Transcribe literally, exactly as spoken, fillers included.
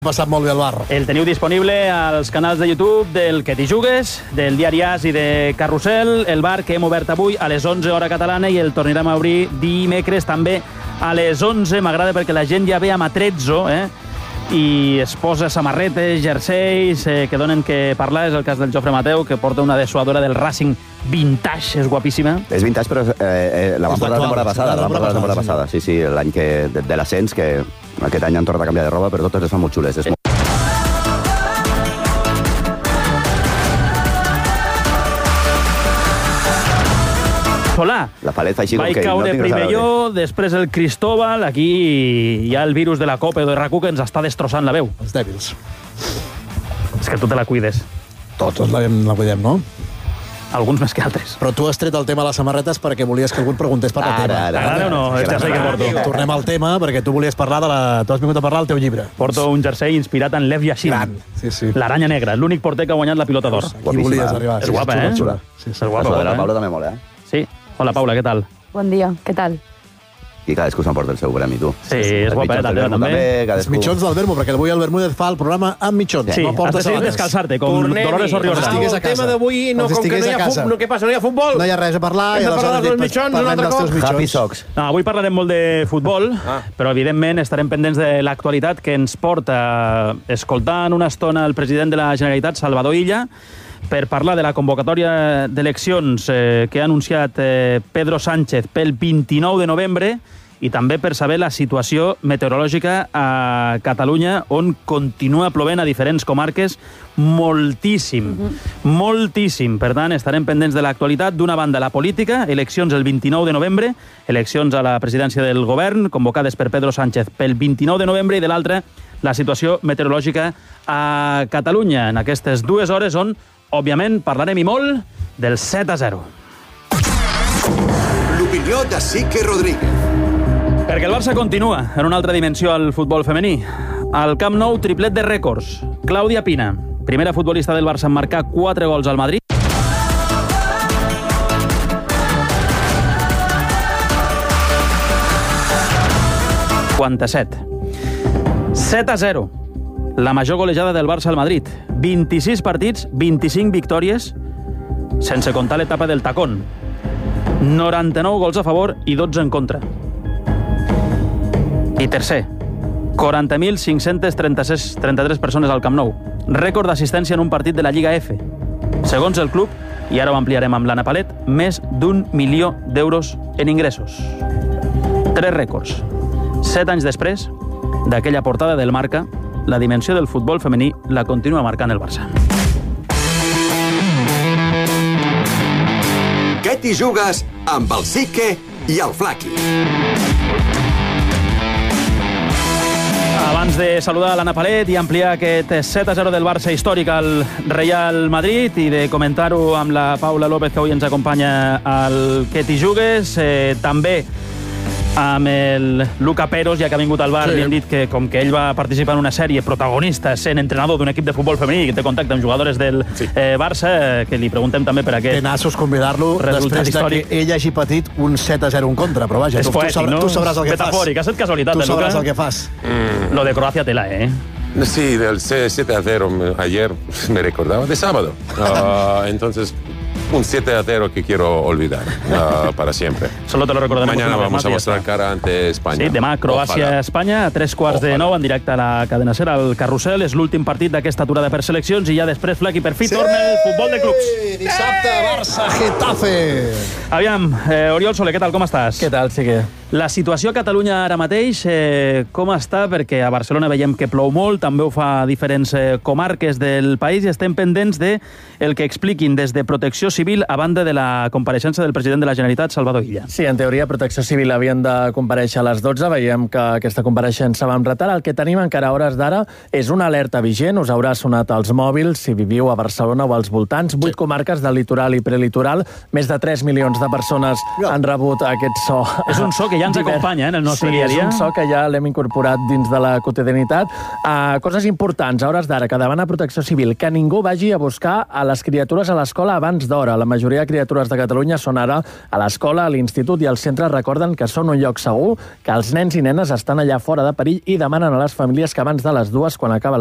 Passat molt bé al bar. El teniu disponible als canals de YouTube del Que t'hi jugues, del Diari As i de Carrusel, el bar que hem obert avui a les onze hora catalana i el tornarem a obrir dimecres també a les onze. M'agrada perquè la gent ja ve amb atrezzo, eh? I es posa samarretes, jerseis, eh, que donen que parlar. És el cas del Jofre Mateu, que porta una dessuadora del Racing vintage, és guapíssima. És vintage, però eh, eh, la vam portar la temporada passada, la vam portar la temporada passada. Sí, sí, l'any que, de, de l'ascens, que aquest any han tornat a canviar de roba, però totes estan molt xules. És molt... Solà. La palet fa així com Vaig que... caure no primer jo, després el Cristóbal. Aquí hi ha el virus de la Copa de R A C U que ens està destrossant la veu. Els dèbils. És que tu te la cuides. Tots la, la cuidem, no? Alguns més que altres. Però tu has tret el tema de les samarretes perquè volies que algú et preguntés per la Ara, tema. ara. T'agrada o no? El jersei que porto. Tornem al tema, perquè tu volies parlar de la... Tu has vingut a parlar del teu llibre. Porto un jersei inspirat en Lev Yashin. Gran. Sí, sí. L'aranya negra, l'únic porter que ha guanyat la pilota d'or. Aquí volies arribar. És guapa, eh? Xula, sí, sí. És guapa, La guapa, Paula eh? també mola, eh? Sí. Hola, Paula, què tal? Bon dia, què tal? I cadascú s'emporta el seu premi, tu. Sí, és guapa, eh? També, també. Els Cadascú... mitjons del Bermú, perquè avui el Bermúdez fa el programa amb mitjons. Sí, no has porta decidit sabates. descalçar-te, com Tornem-hi. Dolores Orriola. Estigués a El casa. tema d'avui, no, Els com que no estigués hi a ha casa. futbol. No, què passa, no hi ha futbol? No hi ha res a parlar. Hem i de parlar aleshores dels dic, mitjons un parlem altre dels teus cop. mitjons. Happy Socks. No, avui parlarem molt de futbol, Ah. però evidentment estarem pendents de l'actualitat que ens porta escoltant una estona el president de la Generalitat, Salvador Illa, per parlar de la convocatòria d'eleccions eh, que ha anunciat eh, Pedro Sánchez pel vint-i-nou de novembre i també per saber la situació meteorològica a Catalunya, on continua plovent a diferents comarques moltíssim, mm-hmm. moltíssim. Per tant, estarem pendents de l'actualitat. D'una banda, la política, eleccions el vint-i-nou de novembre, eleccions a la presidència del govern, convocades per Pedro Sánchez pel vint-i-nou de novembre, i de l'altra, la situació meteorològica a Catalunya, en aquestes dues hores on, òbviament, parlarem i molt del set a zero. L'opinió de Sique Rodríguez. Perquè el Barça continua en una altra dimensió al futbol femení. Al Camp Nou, triplet de rècords. Clàudia Pina, primera futbolista del Barça en marcar quatre gols al Madrid. cinquanta-set. set a zero. La major golejada del Barça al Madrid. vint-i-sis partits, vint-i-cinc victòries, sense comptar l'etapa del tacón. noranta-nou gols a favor i dotze en contra. I tercer, quaranta mil cinc-cents trenta-tres persones al Camp Nou. Rècord d'assistència en un partit de la Lliga F. Segons el club, i ara ho ampliarem amb l'Anna Palet, més d'un milió d'euros en ingressos. Tres rècords. Set anys després d'aquella portada del Marca, la dimensió del futbol femení la continua marcant el Barça. Què t'hi jugues amb el Sique i el Flaqui? Abans de saludar l'Anna Palet i ampliar aquest set a zero del Barça històric al Real Madrid i de comentar-ho amb la Paula López, que avui ens acompanya al Que t'hi jugues, eh, també amb el Luca Peros, ja que ha vingut al bar, sí. Li hem dit que com que ell va participar en una sèrie protagonista sent entrenador d'un equip de futbol femení que té contacte amb jugadores del sí. eh, Barça, que li preguntem també per aquest Té nassos convidar-lo després històric. de que ell hagi patit un set a zero en contra, però vaja, és tu, poètic, tu, sabràs, no? tu sabràs el que Metafòric, fas. ha estat casualitat, Tu eh, Luca? sabràs el que fas. Mm. Lo de Croacia tela, ¿eh? Sí, del siete a cero ayer me recordaba de sábado. Uh, entonces, un siete a cero que quiero olvidar uh, para siempre. Solo te lo recordaremos. Mañana vamos más a mostrar cara ante España. Sí, demà Croàcia-Espanya, a tres quarts Ojalà. de nou, en directe a la cadena SER, al Carrusel. És l'últim partit d'aquesta aturada per seleccions i ja després, Flaqui, per fi, sí! Torna el futbol de clubs. Dissabte, Barça-Getafe. Aviam, eh, Oriol Soler, què tal, com estàs? Què tal, sí que... La situació a Catalunya ara mateix, eh, com està? Perquè a Barcelona veiem que plou molt, també ho fa a diferents eh, comarques del país, i estem pendents de el que expliquin des de Protecció Civil a banda de la compareixença del president de la Generalitat, Salvador Illa. Sí, en teoria, Protecció Civil havien de comparèixer a les dotze. Veiem que aquesta compareixença va amb retard. El que tenim encara a hores d'ara és una alerta vigent. Us haurà sonat als mòbils si viviu a Barcelona o als voltants. Vuit sí. comarques del litoral i prelitoral. Més de tres milions de persones han rebut aquest so. És un so que ja ens acompanya, eh, en el nostre sí, dia a dia. Sí, és un so que ja l'hem incorporat dins de la quotidianitat. Uh, coses importants, a hores d'ara, que demana Protecció Civil, que ningú vagi a buscar a les criatures a l'escola abans d'hora. La majoria de criatures de Catalunya són ara a l'escola, a l'institut i als centres recorden que són un lloc segur, que els nens i nenes estan allà fora de perill i demanen a les famílies que abans de les dues, quan acaba